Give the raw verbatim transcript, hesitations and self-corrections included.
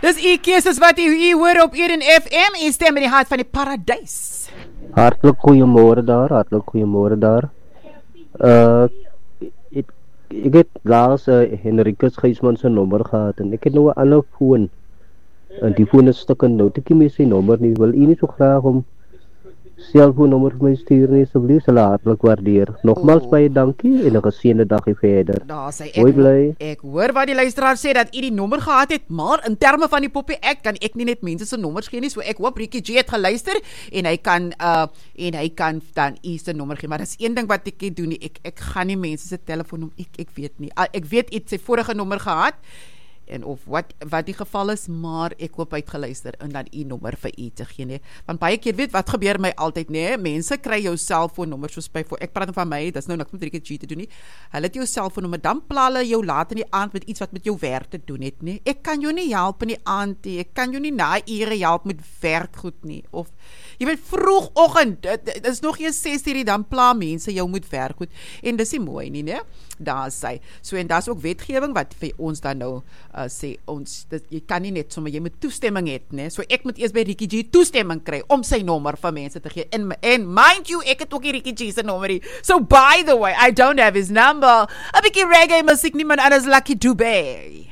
Dis u keuses wat u, u hoor op Eden F M. U stem in die hart van die paradys. Hartelijk goeiemôre daar, hartelijk goeiemôre daar. Uh, ek, ek het laas uh, Henrikus Gysman se nommer gehad en ek het nou 'n ander foon. En die foon is stuk en nou het ek nie meer sy nommer nie. Wil u nie so graag om selfoonnommer vir my stuur nie, asseblief, sal hartlik waardeer. Nogmaals baie dankie en 'n geseënde dagie verder. Daar sê Hoi bly. ek, ek hoor wat die luisteraar sê dat u die nommer gehad het, maar in terme van die Poppy Act kan ek nie net mense se nommers gee nie. So ek hoop Ricky G het geluister en hy kan uh en hy kan dan u se nommer gee. Maar dis een ding wat ek nie doen nie. Ek ek gaan nie mense se telefoonnommer ek ek weet nie. Ek weet iets sy vorige nommer gehad. En of wat wat die geval is, maar ek hoop hy het geluister en dan u nommer vir u te gee, nee. Want baie keer weet wat gebeur my altyd, nee, mense kry jou selfoonnommer soos by voor, ek praat nou van my, dis nou niks met Ricky G te doen nie. Hulle het jou selfoonnommer, dan pla hulle jou laat in die aand met iets wat met jou werk te doen het, nee. Ek kan jou nie help in die aand nie. Ek kan jou nie na ure help met werkgoed nie. Of jy weet vroegoggend, dit is nog eers ses uur dan pla mense jou met werkgoed en dis nie mooi nie, nee. Daar sê. So en daar's ook wetgewing wat vir ons dan nou uh, sê ons dit, jy kan nie net sommer jy moet toestemming hê, né? So ek moet eers by Ricky G toestemming kry om sy nommer vir mense te gee. En en mind you, ek het ook die Ricky G se nommer nie. So by the way, I don't have his number. 'n bietjie reggae musiek, niemand anders Lucky Dube.